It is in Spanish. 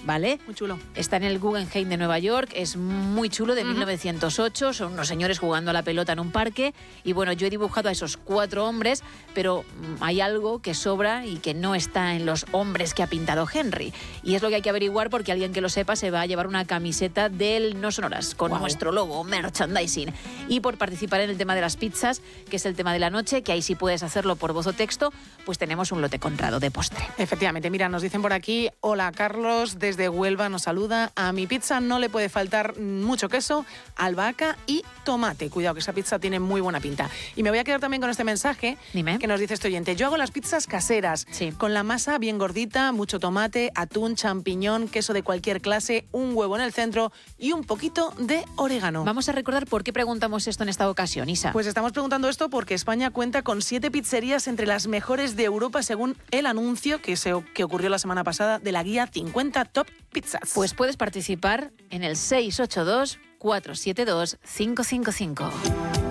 ¿vale? Muy chulo. Está en el Guggenheim de Nueva York, es muy chulo, de 1908, son unos señores jugando a la pelota en un parque y bueno, yo he dibujado a esos 4 hombres, pero hay algo que sobra y que no está en los hombres que ha pintado Henry. Y es lo que hay que averiguar porque alguien que lo sepa se va a llevar una camiseta del No Sonoras con nuestro logo, merchandising. Y por participar en el tema de las pizzas, que es el tema de la noche, que ahí sí puedes hacerlo por voz o texto, pues tenemos un lote Conrado de postre. Efectivamente, mira, nos dicen por aquí, hola Carlos, desde Huelva nos saluda, a mi pizza no le puede faltar mucho queso, albahaca y tomate. Cuidado, que esa pizza tiene muy buena pinta. Y me voy a quedar también con este mensaje. Dime. Que nos dice este oyente, yo hago las pizzas caseras, con la masa bien gordita, mucho tomate, atún, champiñón, queso de cualquier clase, un huevo en el centro y un poquito de orégano. Vamos a recordar por qué preguntamos esto en esta ocasión, Isa. Pues estamos preguntando esto porque España cuenta con 7 pizzerías entre las mejores de Europa según el anuncio que ocurrió la semana pasada de la guía 50 Top Pizzas. Pues puedes participar en el 682 472 555.